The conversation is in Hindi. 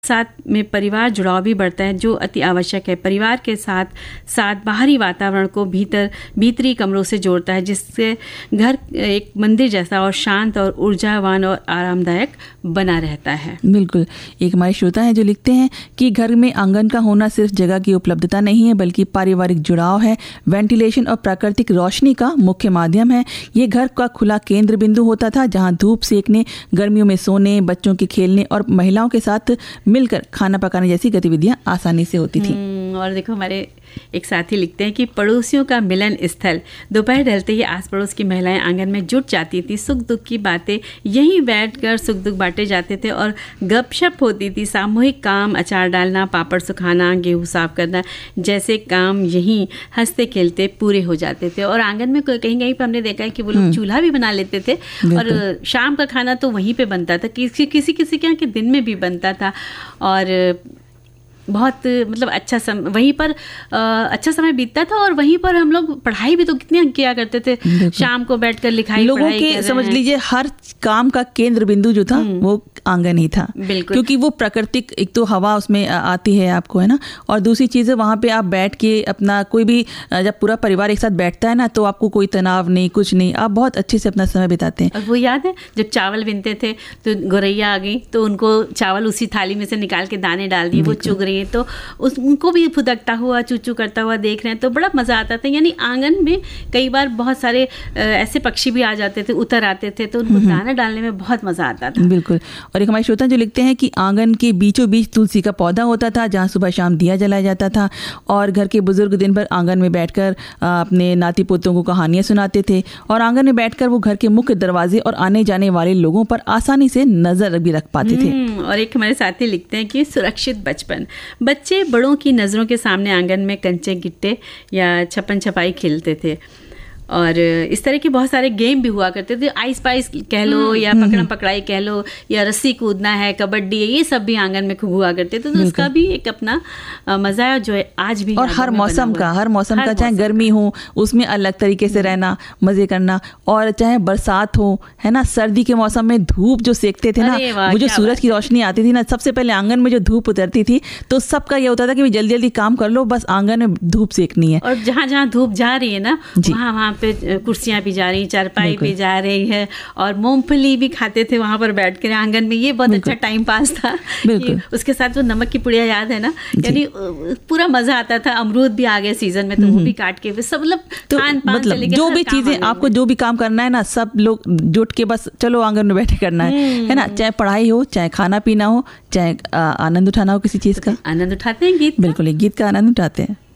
साथ में परिवार जुड़ाव भी बढ़ता है, जो अति आवश्यक है। परिवार के साथ साथ बाहरी वातावरण को भीतरी कमरों से जोड़ता है, जिससे घर एक मंदिर जैसा और शांत और ऊर्जावान और आरामदायक बना रहता है। बिल्कुल। एक हमारे श्रोता है जो लिखते हैं कि घर में आंगन का होना सिर्फ जगह की उपलब्धता नहीं है, बल्कि पारिवारिक जुड़ाव है, वेंटिलेशन और प्राकृतिक रोशनी का मुख्य माध्यम है। ये घर का खुला केंद्र बिंदु होता था, जहाँ धूप सेकने, गर्मियों में सोने, बच्चों के खेलने और महिलाओं के साथ मिलकर खाना पकाने जैसी गतिविधियां आसानी से होती थी। और देखो, हमारे एक साथी लिखते हैं कि पड़ोसियों का मिलन स्थल। दोपहर ढलते ही आस पड़ोस की महिलाएं आंगन में जुट जाती थी। सुख दुख की बातें यहीं बैठकर सुख दुख बांटे जाते थे और गपशप होती थी। सामूहिक काम, अचार डालना, पापड़ सुखाना, गेहूं साफ करना जैसे काम यहीं हंसते खेलते पूरे हो जाते थे। और आंगन में कहीं कहीं पर हमने देखा है कि वो लोग चूल्हा भी बना लेते थे और शाम का खाना तो वहीं पे बनता था, किसी के यहाँ के दिन में भी बनता था। और बहुत मतलब वहीं पर अच्छा समय बीतता था। और वहीं पर हम लोग पढ़ाई भी तो कितनी किया करते थे, शाम को बैठकर लिखाई लोगों के समझ लीजिए हर काम का केंद्र बिंदु जो था वो आंगन ही था। बिल्कुल। क्योंकि वो प्राकृतिक, एक तो हवा उसमें आती है आपको, है ना, और दूसरी चीज़ है वहाँ पे आप बैठ के अपना कोई भी, जब पूरा परिवार एक साथ बैठता है ना, तो आपको कोई तनाव नहीं, कुछ नहीं, आप बहुत अच्छे से अपना समय बिताते हैं। और वो याद है जब चावल बिनते थे तो गौरैया आ गई तो उनको चावल उसी थाली में से निकाल के दाने डाल दिए, वो चुग रही है तो उनको भी फुदकता हुआ, चूचू करता हुआ देख रहे हैं तो बड़ा मजा आता था। यानी आंगन में कई बार बहुत सारे ऐसे पक्षी भी आ जाते थे, उतर आते थे, तो उनको दाना डालने में बहुत मजा आता था। बिल्कुल। और एक हमारे श्रोता जो लिखते हैं कि आंगन के बीचों बीच तुलसी का पौधा होता था, जहाँ सुबह शाम दिया जलाया जाता था और घर के बुजुर्ग दिन भर आंगन में बैठकर अपने नाती पोतों को कहानियां सुनाते थे। और आंगन में बैठकर वो घर के मुख्य दरवाजे और आने जाने वाले लोगों पर आसानी से नजर भी रख पाते थे। और एक हमारे साथी लिखते हैं कि सुरक्षित बचपन। बच्चे बड़ों की नज़रों के सामने आंगन में कंचे गिट्टे या छप्पन छपाई खेलते थे। और इस तरह के बहुत सारे गेम भी हुआ करते थे, आइस पाइस कह लो या पकड़म पकड़ाई कह लो या रस्सी कूदना है, कबड्डी है, ये सब भी आंगन में खूब हुआ करते थे। तो उसका भी एक अपना मजा है जो है आज भी। और हर मौसम का चाहे गर्मी हो उसमें अलग तरीके से रहना, मजे करना, और चाहे बरसात हो, है ना, सर्दी के मौसम में धूप जो सेकते थे ना, वो जो सूरज की रोशनी आती थी ना, सबसे पहले आंगन में जो धूप उतरती थी तो सबका ये होता था कि जल्दी जल्दी काम कर लो, बस आंगन में धूप सेकनी है। और जहाँ जहाँ धूप जा रही है ना, वहाँ पे कुर्सियां भी जा रही, चारपाई भी जा रही है, और मूंगफली भी खाते थे वहां पर बैठ कर आंगन में। ये बहुत अच्छा टाइम पास था। उसके साथ जो नमक की पुड़िया याद है ना, यानी पूरा मजा आता था। अमरूद भी आ गए सीजन में तो वो भी काट के सब मतलब जो भी चीजें आपको जो भी काम करना है ना, सब लोग जुट के बस चलो आंगन में बैठे करना है ना, चाहे पढ़ाई हो, चाहे खाना पीना हो, चाहे आनंद उठाना हो किसी चीज का। आनंद उठाते हैं गीत। बिल्कुल, एक गीत का आनंद उठाते हैं।